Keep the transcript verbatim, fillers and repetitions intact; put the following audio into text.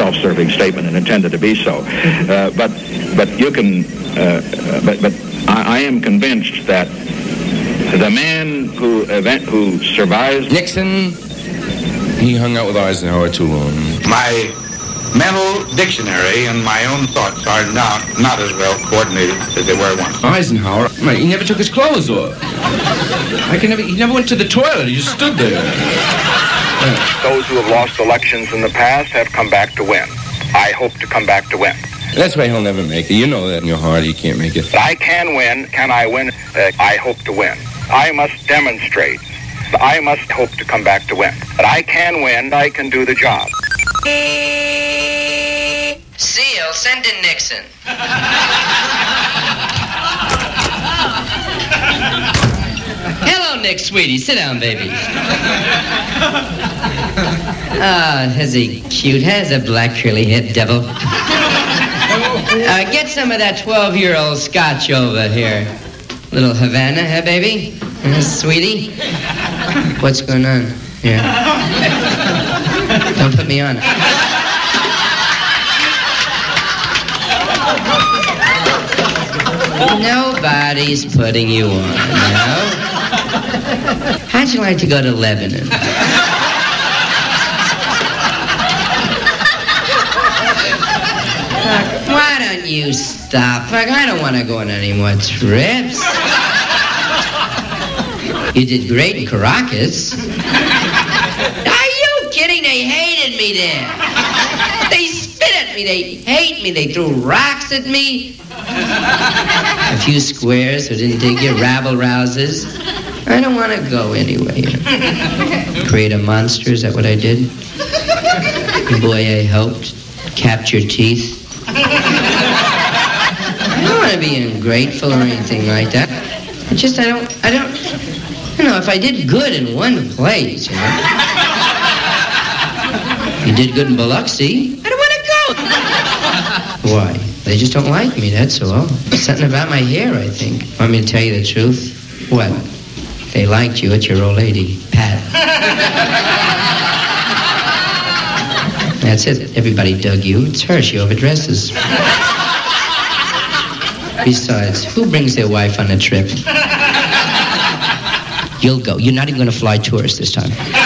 self-serving statement and intended to be so. Uh, but but you can. Uh, but but I, I am convinced that the man who event who survives Nixon, he hung out with Eisenhower too long. My mental dictionary and my own thoughts are now not as well coordinated as they were once. Eisenhower, right, he never took his clothes off. I can never. He never went to the toilet. He just stood there. Yeah. Those who have lost elections in the past have come back to win. I hope to come back to win. That's why he'll never make it. You know that in your heart he can't make it. But I can win. Can I win? Uh, I hope to win. I must demonstrate. I must hope to come back to win. But I can win. I can do the job. Seal, send in Nixon. Hello, Nick, sweetie. Sit down, baby. Ah, oh, is he cute? Has a black curly-haired devil. Uh, get some of that twelve-year-old scotch over here. Little Havana, huh, baby? Uh, sweetie? What's going on? Here. Don't put me on. Nobody's putting you on, no? How'd you like to go to Lebanon? Look, why don't you stop? Look, I don't want to go on any more trips. You did great in Caracas. Are you kidding? They hated me there. They spit at me. They hate me. They threw rocks at me. A few squares who didn't dig your rabble-rousers. I don't want to go anyway. Create a monster, is that what I did? Boy, I helped. Capture teeth. I don't want to be ungrateful or anything like that. It's just I don't, I don't, you know, if I did good in one place, you know. You did good in Biloxi, I don't want to go. Why? They just don't like me, that's all. Something about my hair, I think. Want me to tell you the truth? What? They liked you, it's your old lady, Pat. That's it. Everybody dug you. It's her. She overdresses. Besides, who brings their wife on a trip? You'll go. You're not even going to fly tourist this time.